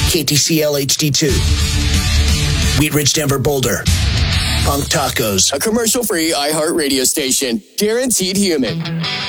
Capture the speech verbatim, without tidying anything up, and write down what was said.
K T C L H D two. Wheat Ridge, Denver, Boulder. Punk Tacos. A commercial-free iHeart radio station. Guaranteed human.